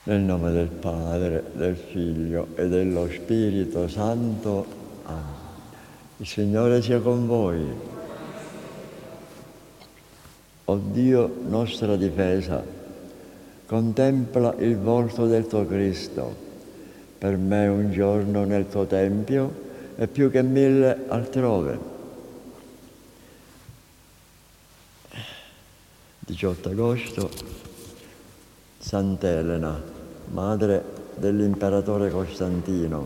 Nel nome del Padre, del Figlio e dello Spirito Santo. Amen. Il Signore sia con voi. O Dio, nostra difesa, contempla il volto del tuo Cristo. Per me un giorno nel tuo Tempio è più che 1000 altrove. 18 agosto, Sant'Elena, madre dell'imperatore Costantino.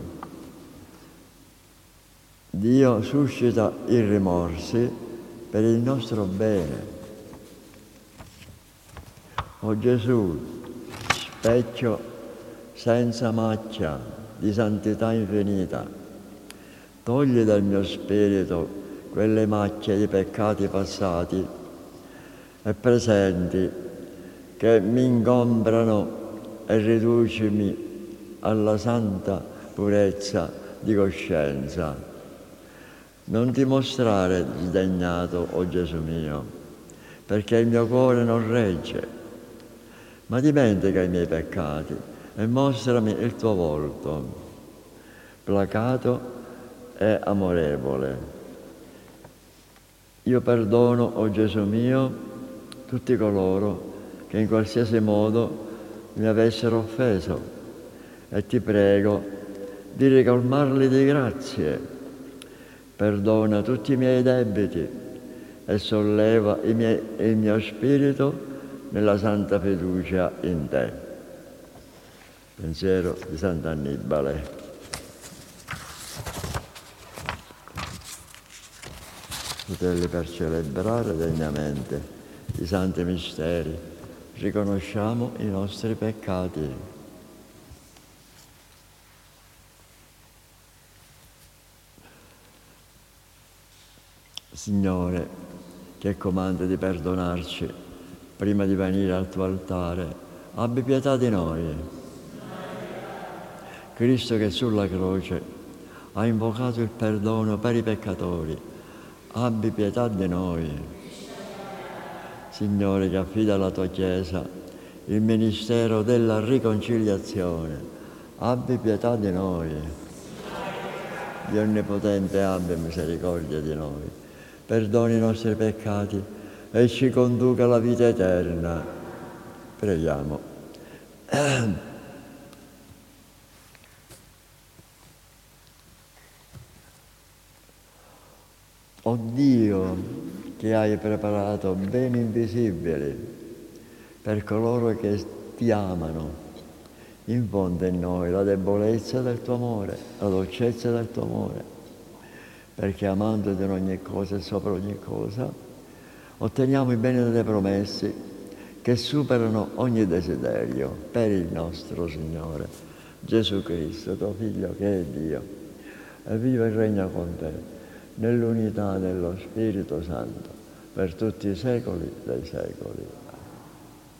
Dio suscita i rimorsi per il nostro bene. O Gesù, specchio senza macchia di santità infinita, togli dal mio spirito quelle macchie di peccati passati e presenti che mi ingombrano e riducimi alla santa purezza di coscienza. Non ti mostrare sdegnato, o Gesù mio, perché il mio cuore non regge, ma dimentica i miei peccati e mostrami il tuo volto, placato e amorevole. Io perdono, o Gesù mio, tutti coloro che in qualsiasi modo mi avessero offeso e ti prego di ricolmarli di grazie. Perdona tutti i miei debiti e solleva il mio spirito nella santa fiducia in te. Pensiero di Sant'Annibale. Fratelli, per celebrare degnamente i santi misteri, riconosciamo i nostri peccati. Signore, che comandi di perdonarci prima di venire al tuo altare, abbi pietà di noi. Cristo, che sulla croce ha invocato il perdono per i peccatori, abbi pietà di noi. Signore, che affida alla tua Chiesa il ministero della riconciliazione, abbi pietà di noi. Dio Onnipotente, abbia misericordia di noi, perdoni i nostri peccati e ci conduca alla vita eterna. Preghiamo. O Dio, che hai preparato beni invisibili per coloro che ti amano, infonde in noi la debolezza del tuo amore, la dolcezza del tuo amore, perché amandoti in ogni cosa e sopra ogni cosa, otteniamo i beni delle promesse che superano ogni desiderio per il nostro Signore Gesù Cristo, tuo Figlio, che è Dio, e vive e regna con te nell'unità dello Spirito Santo per tutti i secoli dei secoli.